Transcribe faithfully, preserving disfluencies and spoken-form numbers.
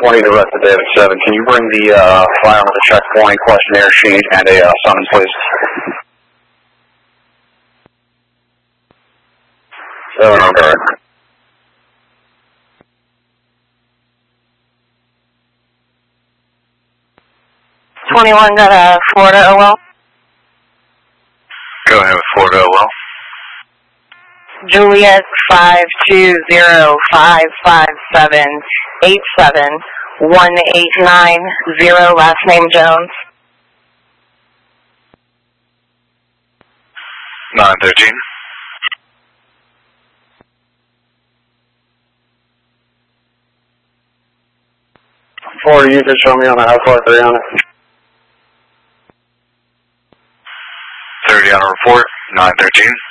twenty to rest of David seven. Can you bring the uh, file to the checkpoint questionnaire sheet and a uh, summons, please? seven on guard. twenty-one got a Florida O L. Go ahead with Florida O L. Juliet five two zero five five seven eight seven one eight nine zero. Last name Jones. nine thirteen. Florida, you can show me on the house four three on it. thirty on a report. nine thirteen.